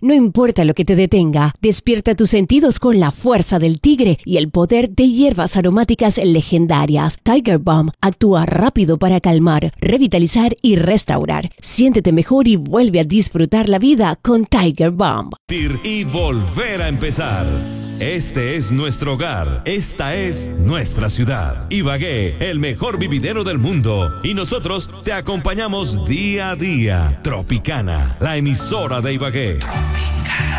No importa lo que te detenga, despierta tus sentidos con la fuerza del tigre y el poder de hierbas aromáticas legendarias. Tiger Balm actúa rápido para calmar, revitalizar y restaurar. Siéntete mejor y vuelve a disfrutar la vida con Tiger Balm. Y volver a empezar. Este es nuestro hogar. Esta es nuestra ciudad. Ibagué, el mejor vividero del mundo. Y nosotros te acompañamos día a día. Tropicana, la emisora de Ibagué.